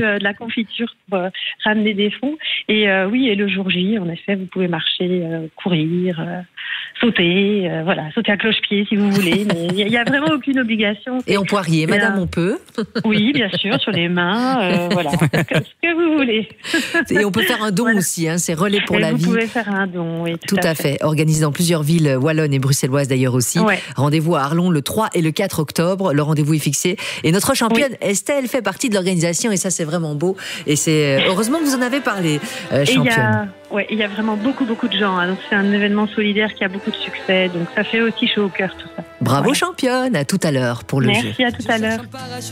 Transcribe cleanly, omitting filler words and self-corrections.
de la confiture pour ramener des fonds. Et oui, et le jour J, en effet, vous pouvez marcher, courir, sauter, sauter à cloche-pied si vous voulez. Mais il n'y a vraiment aucune obligation. Et en poirier, madame, on peut? Oui, bien sûr, sur les mains, ce que vous voulez. Et on peut faire un don aussi, c'est Relais pour la vie. Vous pouvez faire un don, oui. Tout à fait. Organisé dans plusieurs villes wallonnes et bruxelloises d'ailleurs aussi. Ouais. Rendez-vous à Arlon le 3 et le 4 octobre. Le rendez-vous est fixé. Et notre championne, Estelle, fait partie de l'organisation et ça, c'est vraiment beau. Et c'est heureusement que vous en avez parlé, championne. Il y a vraiment beaucoup de gens. Donc c'est un événement solidaire qui a beaucoup de succès. Donc ça fait aussi chaud au cœur tout ça. Bravo championne. À tout à l'heure pour le jeu. Merci, à tout à l'heure.